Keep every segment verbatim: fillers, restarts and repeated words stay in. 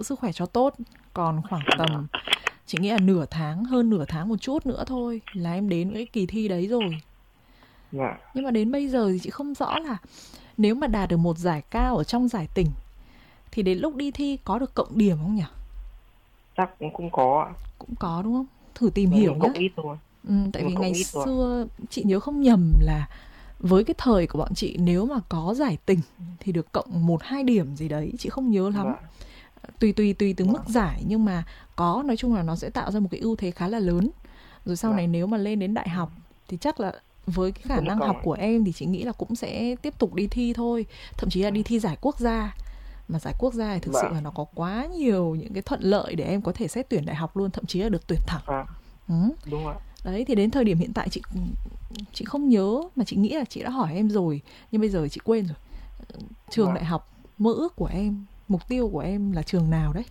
sức khỏe cho tốt. Còn khoảng tầm, chị nghĩ là nửa tháng, hơn nửa tháng một chút nữa thôi là em đến cái kỳ thi đấy rồi. Dạ. Nhưng mà đến bây giờ thì chị không rõ là nếu mà đạt được một giải cao ở trong giải tỉnh thì đến lúc đi thi có được cộng điểm không nhỉ? Chắc cũng cũng có ạ. Cũng có đúng không? Thử tìm Vâng, hiểu nhưng nhá. cộng ít thôi. Ừ, tại Nhưng mà vì cộng ngày ít thôi. xưa chị nhớ không nhầm là với cái thời của bọn chị, nếu mà có giải tỉnh thì được cộng một hai điểm gì đấy, chị không nhớ lắm. Vâng. Tùy tùy tùy từng mức Vâng. giải, nhưng mà có, nói chung là nó sẽ tạo ra một cái ưu thế khá là lớn. Rồi sau Vâng. này nếu mà lên đến đại học thì chắc là với cái khả Cũng được năng cộng học ạ. của em thì chị nghĩ là cũng sẽ tiếp tục đi thi thôi, thậm chí là đi thi giải quốc gia. Mà giải quốc gia thì thực sự Vâng. là nó có quá nhiều những cái thuận lợi để em có thể xét tuyển đại học luôn, thậm chí là được tuyển thẳng. Vâng. Ừ. Đúng ạ. Đấy, thì đến thời điểm hiện tại chị chị không nhớ, mà chị nghĩ là chị đã hỏi em rồi nhưng bây giờ chị quên rồi. Trường Vâng. đại học mơ ước của em, mục tiêu của em là trường nào đấy?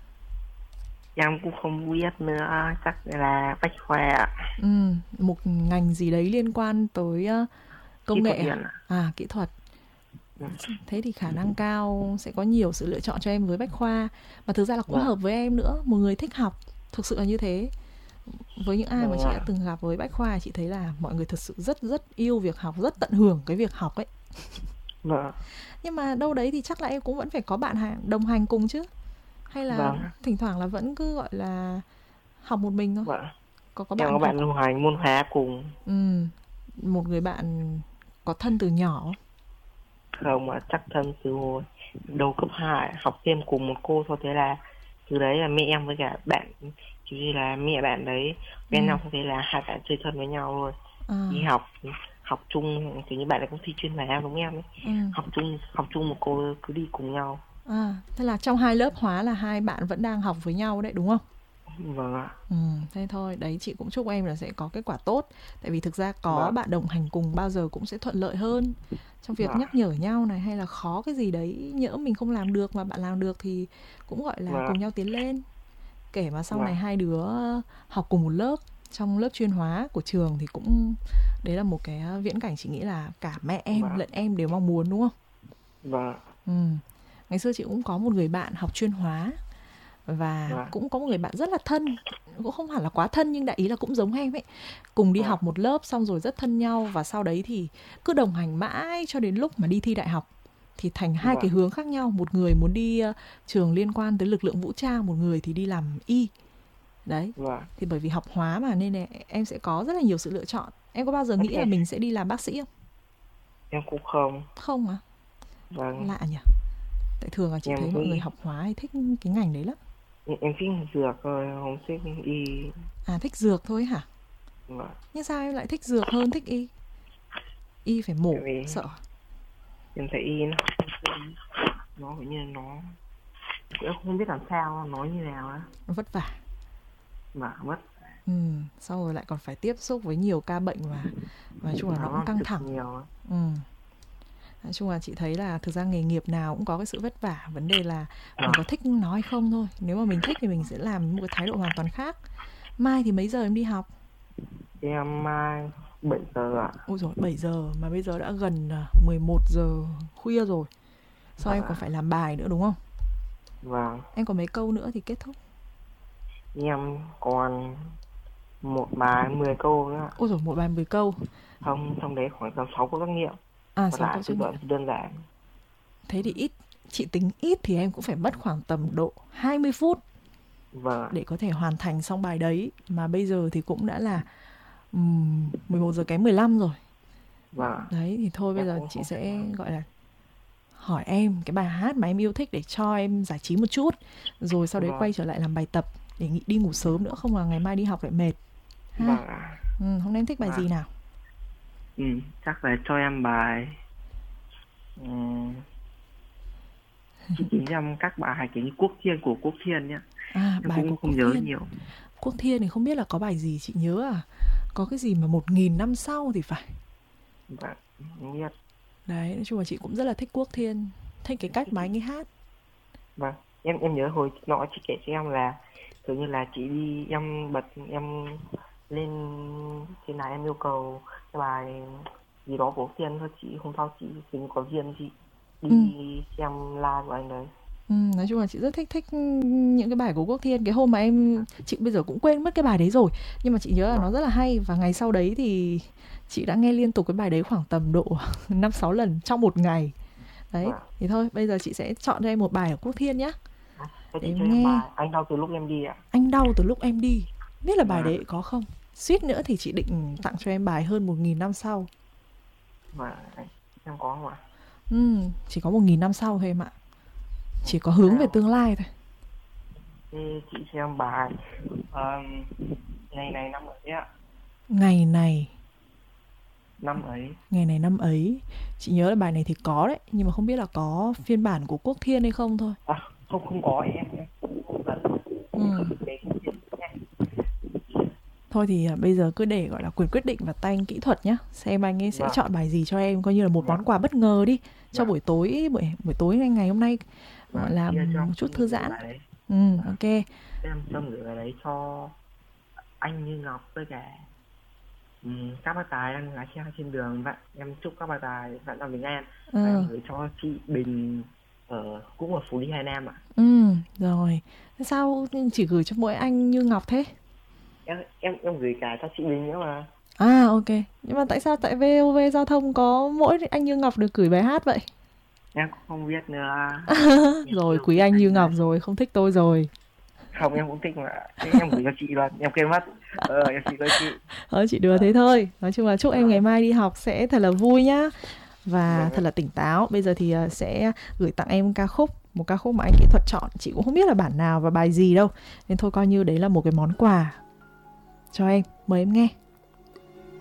Em cũng không biết nữa, chắc là Bách Khoa ạ. Ừ, một ngành gì đấy liên quan tới uh, Kỹ công thuật nghệ à? điện ạ. À, kỹ thuật. Ừ. Thế thì khả năng cao sẽ có nhiều sự lựa chọn cho em với Bách Khoa. Và thực ra là cũng Vâng. hợp với em nữa, một người thích học. Thực sự là như thế. Với những ai mà Vâng chị ạ. đã từng gặp với Bách Khoa, chị thấy là mọi người thật sự rất rất yêu việc học, rất tận hưởng cái việc học ấy. Vâng. Nhưng mà đâu đấy thì chắc là em cũng vẫn phải có bạn hàng, đồng hành cùng chứ. Hay là Vâng. thỉnh thoảng là vẫn cứ gọi là học một mình thôi? Vâng. Có có Em bạn có học. bạn lưu hành môn hóa cùng. Ừ, một người bạn có thân từ nhỏ không? Không ạ, chắc thân từ hồi đầu cấp hai, học thêm cùng một cô thôi. Thế là từ đấy là mẹ em với cả bạn, kiểu như là mẹ bạn đấy Ừ. quen nhau, thế là hai bạn chơi thân với nhau luôn. À, Đi học học chung, kiểu như bạn ấy cũng thi chuyên hóa giống em ấy. ừ. Học chung học chung một cô, cứ đi cùng nhau. À, thế là trong hai lớp hóa là hai bạn vẫn đang học với nhau đấy đúng không? Vâng ạ. Ừ, thế thôi, đấy chị cũng chúc em là sẽ có kết quả tốt. Tại vì thực ra có Vâng. bạn đồng hành cùng bao giờ cũng sẽ thuận lợi hơn trong việc Vâng. nhắc nhở nhau này, hay là khó cái gì đấy nhỡ mình không làm được mà bạn làm được thì cũng gọi là Vâng. cùng nhau tiến lên. Kể mà sau này Vâng. hai đứa học cùng một lớp trong lớp chuyên hóa của trường thì cũng đấy là một cái viễn cảnh chị nghĩ là cả mẹ em Vâng. lẫn em đều mong muốn đúng không? Vâng. Ừ. Ngày xưa chị cũng có một người bạn học chuyên hóa và Vâng. cũng có một người bạn rất là thân, cũng không hẳn là quá thân nhưng đại ý là cũng giống em ấy, cùng đi Vâng. học một lớp xong rồi rất thân nhau, và sau đấy thì cứ đồng hành mãi cho đến lúc mà đi thi đại học thì thành hai Vâng. cái hướng khác nhau. Một người muốn đi uh, trường liên quan tới lực lượng vũ trang, một người thì đi làm y. Đấy, Vâng. thì bởi vì học hóa mà nên là em sẽ có rất là nhiều sự lựa chọn. Em có bao giờ nghĩ là mình sẽ đi làm bác sĩ không? Em cũng không. Không à? Vâng. Lạ nhỉ. Tại thường là chị Em thấy mọi nghĩ người học hóa hay thích cái ngành đấy lắm. em thích dược thôi, không thích y. À, thích dược thôi hả? Vâng. Nhưng sao em lại thích dược hơn thích y? Y phải mổ, Tại vì sợ. em thấy y nó nó kiểu như nó em không biết làm sao nói như nào á, Nó vất vả. mà mất. Ừ, sau rồi lại còn phải tiếp xúc với nhiều ca bệnh và nói chung là nó cũng Nó căng thực thẳng. nhiều á. Ừ. Nói chung là chị thấy là thực ra nghề nghiệp nào cũng có cái sự vất vả. Vấn đề là mình có thích nó hay không thôi. Nếu mà mình thích thì mình sẽ làm một cái thái độ hoàn toàn khác. Mai thì mấy giờ em đi học? Em mai bảy giờ ạ. Ôi dồi, bảy giờ mà bây giờ đã gần mười một giờ khuya rồi. Sao em còn phải làm bài nữa đúng không? Vâng. Em còn mấy câu nữa thì kết thúc. Em còn một bài mười câu nữa. Ôi dồi, một bài mười câu. Không, trong đấy khoảng tầm sáu câu trắc nghiệm. À, Còn sáu lại câu tự trắc nghiệm. luận đơn giản. Thế thì ít, chị tính ít thì em cũng phải mất khoảng tầm độ hai mươi phút Vâng. để có thể hoàn thành xong bài đấy. Mà bây giờ thì cũng đã là um, mười một giờ kém mười lăm rồi. Vâng. Đấy thì thôi bây giờ chị sẽ gọi là hỏi em cái bài hát mà em yêu thích để cho em giải trí một chút. Rồi sau đấy Vâng. quay trở lại làm bài tập để đi ngủ sớm nữa, không là ngày mai đi học lại mệt ha. Vâng. Ừ, hôm nay em thích bài Vâng. gì nào? Ừ, chắc là cho em bài um, chị chỉ cho em các bài kiểu như Quốc Thiên của Quốc Thiên nhé. À, Em bài cũng của không Quốc nhớ Thiên. nhiều. Quốc Thiên thì không biết là có bài gì chị nhớ à? Có cái gì mà một nghìn năm sau thì phải. Vâng, không biết. Đấy, nói chung là chị cũng rất là thích Quốc Thiên. Thích cái cách mà anh ấy hát. Vâng, em em nhớ hồi nọ chị kể cho em là kiểu như là chị đi, em bật em lên trên này em yêu cầu cái bài gì đó của Quốc Thiên thôi, chị hôm sau chị hình có duyên chị đi Ừ. xem live của anh đấy. Ừ. Ừ, nói chung là chị rất thích thích những cái bài của Quốc Thiên. Cái hôm mà em chị bây giờ cũng quên mất cái bài đấy rồi, nhưng mà chị nhớ là nó Vâng, rất là hay. Và ngày sau đấy thì chị đã nghe liên tục cái bài đấy khoảng tầm độ năm sáu lần trong một ngày. Đấy, vâng. thì thôi bây giờ chị sẽ chọn cho em một bài của Quốc Thiên nhá, À, thế để chị cho em em nghe. bài Anh đau từ lúc em đi ạ. Anh đau từ lúc em đi. Biết là bài Vâng, đấy có không? Suýt nữa thì chị định tặng cho em bài hơn một nghìn năm sau. vâng, em có không ạ? Ừ, chỉ có một nghìn năm sau thôi em ạ. Chỉ có hướng về Sao? tương lai thôi. Thế chị xem bài um, ngày này năm ấy ạ. Ngày này, Năm ấy. ngày này năm ấy. Chị nhớ là bài này thì có đấy, nhưng mà không biết là có phiên bản của Quốc Thiên hay không thôi. À, không không có em em không cần Ừ. để không biết nha. Thôi thì à, bây giờ cứ để gọi là quyền quyết định và tay anh kỹ thuật nhá. Xem anh ấy sẽ Vâng, chọn bài gì cho em, coi như là một vâng, món quà bất ngờ đi cho vâng, buổi tối buổi buổi tối ngày ngày hôm nay, gọi vâng. là Chia cho một em chút xin thư gửi giãn. bài đấy. Ừ, Vâng. ok. Em xong gửi bài đấy cho anh Như Ngọc với cả ừm, các bác tài đang lái xe trên đường vậy. Em chúc các bác tài vẫn là bình an. Và Ờ. em gửi cho chị Bình ở cũng ở Phú Đi Hà Nam ạ. Ừ, rồi. Thế sao chỉ gửi cho mỗi anh Như Ngọc thế? Em em em gửi cả cho chị Bình nữa mà. À, ok. Nhưng mà tại sao tại vê o vê Giao thông có mỗi anh Như Ngọc được gửi bài hát vậy? Em cũng không biết nữa. Em Rồi, yêu quý thích anh Như anh Ngọc mà. rồi, không thích tôi rồi. Không, em cũng thích mà. Thế em gửi cho chị luôn, em quên mất. Ờ, em xin lỗi chị. Thôi chị đùa thế thôi. Nói chung là chúc em Vâng, ngày mai đi học sẽ thật là vui nhá. Và vâng, thật là tỉnh táo. Bây giờ thì ờ, sẽ gửi tặng em ca khúc, một ca khúc mà anh kỹ thuật chọn. Chị cũng không biết là bản nào và bài gì đâu, nên thôi coi như đấy là một cái món quà cho em. Mời em nghe.